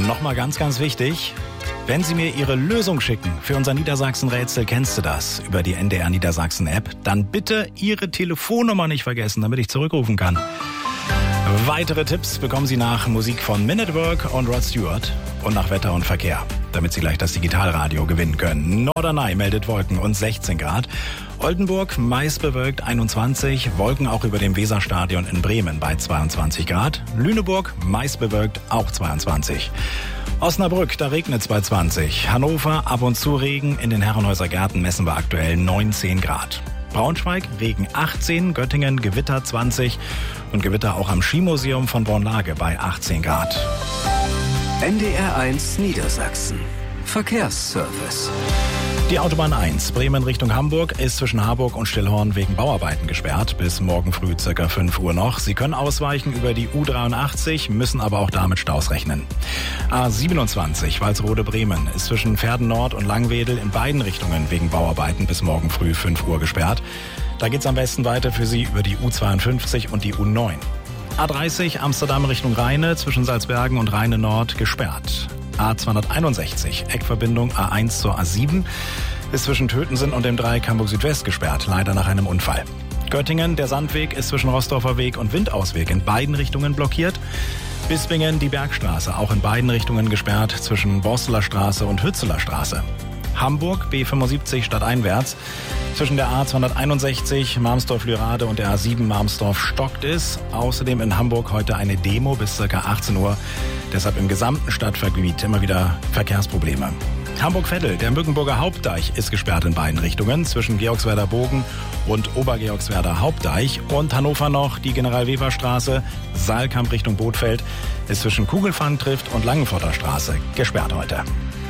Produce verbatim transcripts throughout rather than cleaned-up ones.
Nochmal ganz, ganz wichtig. Wenn Sie mir Ihre Lösung schicken für unser Niedersachsen-Rätsel, kennst du das, über die N D R Niedersachsen-App, dann bitte Ihre Telefonnummer nicht vergessen, damit ich zurückrufen kann. Weitere Tipps bekommen Sie nach Musik von Men at Work und Rod Stewart und nach Wetter und Verkehr, damit Sie gleich das Digitalradio gewinnen können. Norderney meldet Wolken und sechzehn Grad. Oldenburg meist bewölkt einundzwanzig, Wolken auch über dem Weserstadion in Bremen bei zweiundzwanzig Grad. Lüneburg meist bewölkt auch zweiundzwanzig. Osnabrück, da regnet es bei zwanzig. Hannover ab und zu Regen, in den Herrenhäuser Gärten messen wir aktuell neunzehn Grad. Braunschweig, Regen achtzehn, Göttingen, Gewitter zwanzig und Gewitter auch am Skimuseum von Bornlage bei achtzehn Grad. N D R eins Niedersachsen. Verkehrsservice. Die Autobahn eins, Bremen Richtung Hamburg, ist zwischen Harburg und Stillhorn wegen Bauarbeiten gesperrt. Bis morgen früh circa fünf Uhr noch. Sie können ausweichen über die U dreiundachtzig, müssen aber auch damit Staus rechnen. A siebenundzwanzig, Walsrode-Bremen, ist zwischen Verden Nord und Langwedel in beiden Richtungen wegen Bauarbeiten bis morgen früh fünf Uhr gesperrt. Da geht's am besten weiter für Sie über die U zweiundfünfzig und die U neun. A dreißig, Amsterdam Richtung Rheine, zwischen Salzbergen und Rheine Nord gesperrt. A zweihunderteinundsechzig, Eckverbindung A eins zur A sieben, ist zwischen Tötensen und dem Dreieck Hamburg Südwest gesperrt, leider nach einem Unfall. Göttingen, der Sandweg, ist zwischen Rossdorfer Weg und Windausweg in beiden Richtungen blockiert. Bispingen, die Bergstraße, auch in beiden Richtungen gesperrt, zwischen Borsteler Straße und Hützeler Straße. Hamburg, B fünfundsiebzig stadteinwärts, zwischen der A zweihunderteinundsechzig Marmsdorf-Lürade und der A sieben Marmsdorf stockt es. Außerdem in Hamburg heute eine Demo bis ca. achtzehn Uhr. Deshalb im gesamten Stadtgebiet immer wieder Verkehrsprobleme. Hamburg-Veddel, der Mückenburger Hauptdeich, ist gesperrt in beiden Richtungen, zwischen Georgswerder Bogen und Obergeorgswerder Hauptdeich. Und Hannover noch, die General-Weber-Straße, Saalkamp Richtung Bothfeld, ist zwischen Kugelfangtrift und Langenforter Straße gesperrt heute.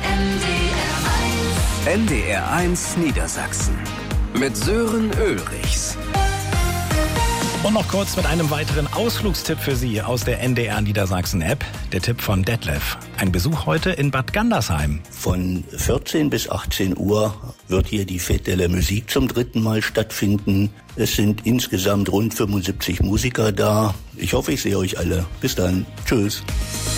N D R eins Niedersachsen mit Sören Ulrichs. Und noch kurz mit einem weiteren Ausflugstipp für Sie aus der N D R Niedersachsen-App. Der Tipp von Detlef. Ein Besuch heute in Bad Gandersheim. Von vierzehn bis achtzehn Uhr wird hier die Fête de la Musique zum dritten Mal stattfinden. Es sind insgesamt rund fünfundsiebzig Musiker da. Ich hoffe, ich sehe euch alle. Bis dann. Tschüss.